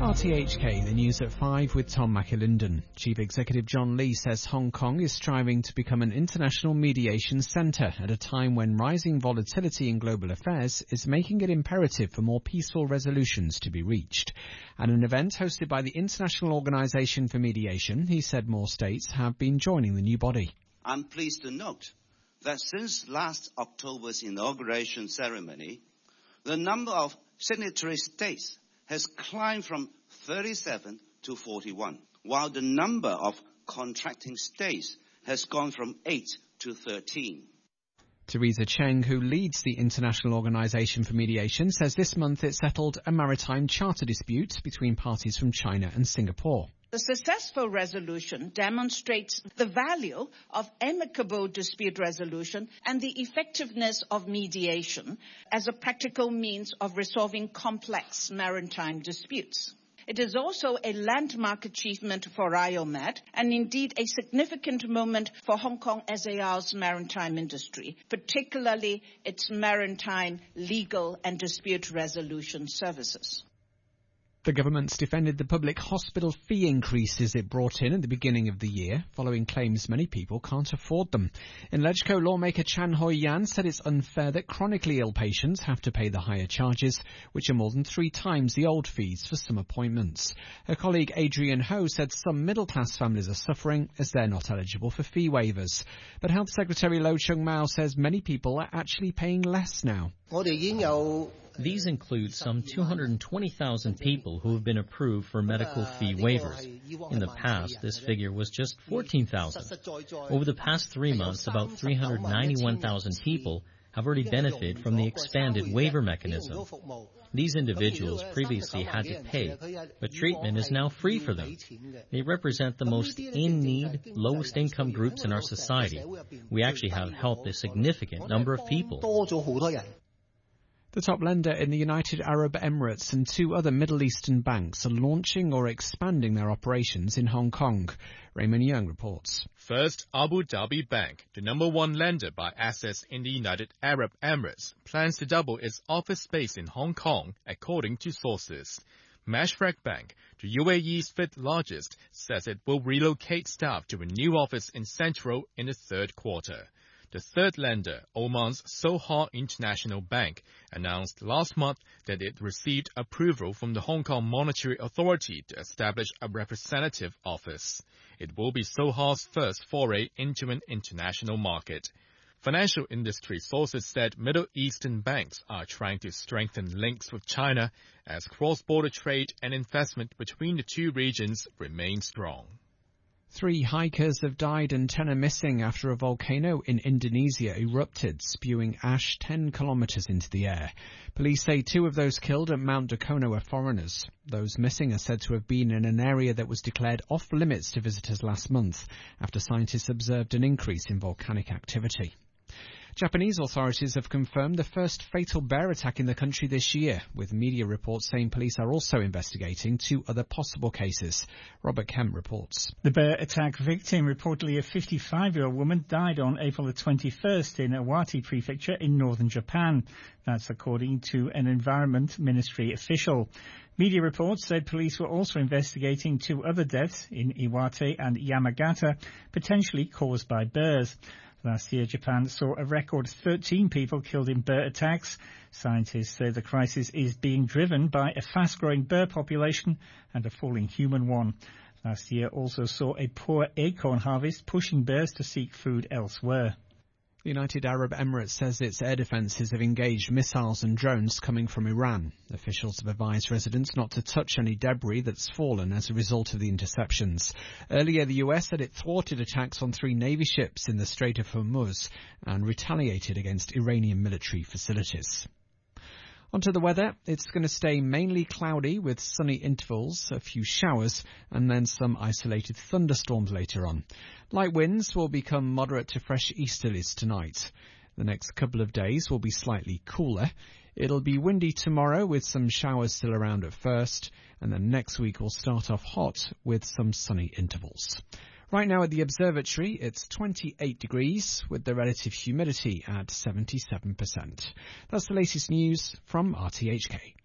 RTHK, the news at 5 with Tom McAlinden. Chief Executive John Lee says Hong Kong is striving to become an international mediation centre at a time when rising volatility in global affairs is making it imperative for more peaceful resolutions to be reached. At an event hosted by the International Organisation for Mediation, he said more states have been joining the new body. I'm pleased to note that since last October's inauguration ceremony, the number of signatory states has climbed from 37 to 41, while the number of contracting states has gone from 8 to 13. Teresa Cheng, who leads the International Organisation for Mediation, says this month it settled a maritime charter dispute between parties from China and Singapore. The successful resolution demonstrates the value of amicable dispute resolution and the effectiveness of mediation as a practical means of resolving complex maritime disputes. It is also a landmark achievement for RIOMED and indeed a significant moment for Hong Kong SAR's maritime industry, particularly its maritime legal and dispute resolution services. The government's defended the public hospital fee increases it brought in at the beginning of the year, following claims many people can't afford them. In LegCo, lawmaker Chan Hoi Yan said it's unfair that chronically ill patients have to pay the higher charges, which are more than 3 times the old fees for some appointments. Her colleague Adrian Ho said some middle-class families are suffering as they're not eligible for fee waivers. But Health Secretary Lo Chung Mau says many people are actually paying less now. These include some 220,000 people who have been approved for medical fee waivers. In the past, this figure was just 14,000. Over the past 3 months, about 391,000 people have already benefited from the expanded waiver mechanism. These individuals previously had to pay, but treatment is now free for them. They represent the most in-need, lowest income groups in our society. We actually have helped a significant number of people. The top lender in the United Arab Emirates and 2 other Middle Eastern banks are launching or expanding their operations in Hong Kong. Raymond Young reports. First, Abu Dhabi Bank, the number 1 lender by assets in the United Arab Emirates, plans to double its office space in Hong Kong, according to sources. Mashreq Bank, the UAE's 5th largest, says it will relocate staff to a new office in Central in the 3rd quarter. The 3rd lender, Oman's Sohar International Bank, announced last month that it received approval from the Hong Kong Monetary Authority to establish a representative office. It will be Sohar's first foray into an international market. Financial industry sources said Middle Eastern banks are trying to strengthen links with China as cross-border trade and investment between the 2 regions remain strong. 3 hikers have died and 10 are missing after a volcano in Indonesia erupted, spewing ash 10 kilometres into the air. Police say 2 of those killed at Mount Dakono are foreigners. Those missing are said to have been in an area that was declared off-limits to visitors last month, after scientists observed an increase in volcanic activity. Japanese authorities have confirmed the first fatal bear attack in the country this year, with media reports saying police are also investigating 2 other possible cases. Robert Kemp reports. The bear attack victim, reportedly a 55-year-old woman, died on April the 21st in Iwate Prefecture in northern Japan. That's according to an Environment Ministry official. Media reports said police were also investigating 2 other deaths in Iwate and Yamagata, potentially caused by bears. Last year, Japan saw a record 13 people killed in bear attacks. Scientists say the crisis is being driven by a fast-growing bear population and a falling human one. Last year also saw a poor acorn harvest, pushing bears to seek food elsewhere. The United Arab Emirates says its air defences have engaged missiles and drones coming from Iran. Officials have advised residents not to touch any debris that's fallen as a result of the interceptions. Earlier, the US said it thwarted attacks on 3 Navy ships in the Strait of Hormuz and retaliated against Iranian military facilities. Onto the weather. It's going to stay mainly cloudy with sunny intervals, a few showers, and then some isolated thunderstorms later on. Light winds will become moderate to fresh easterlies tonight. The next couple of days will be slightly cooler. It'll be windy tomorrow with some showers still around at first, and then next week will start off hot with some sunny intervals. Right now at the observatory, it's 28 degrees with the relative humidity at 77%. That's the latest news from RTHK.